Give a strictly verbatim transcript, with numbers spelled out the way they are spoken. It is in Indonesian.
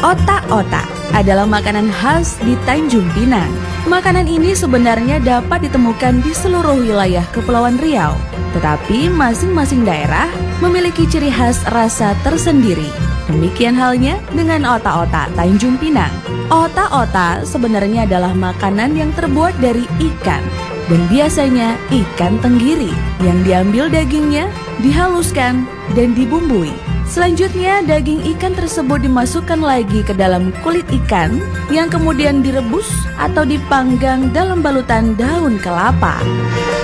Otak-otak adalah makanan khas di Tanjung Pinang. Makanan ini sebenarnya dapat ditemukan di seluruh wilayah Kepulauan Riau, tetapi masing-masing daerah memiliki ciri khas rasa tersendiri. Demikian halnya dengan otak-otak Tanjung Pinang. Otak-otak sebenarnya adalah makanan yang terbuat dari ikan, dan biasanya ikan tenggiri yang diambil dagingnya, dihaluskan, dan dibumbui. Selanjutnya, daging ikan tersebut dimasukkan lagi ke dalam kulit ikan yang kemudian direbus atau dipanggang dalam balutan daun kelapa.